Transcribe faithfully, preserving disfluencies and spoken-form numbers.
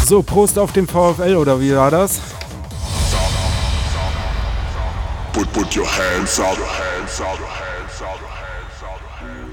So, Prost auf den VfL, oder wie war das? Put, put your hands up, your hands up, your hands up, your hands up, your hands up.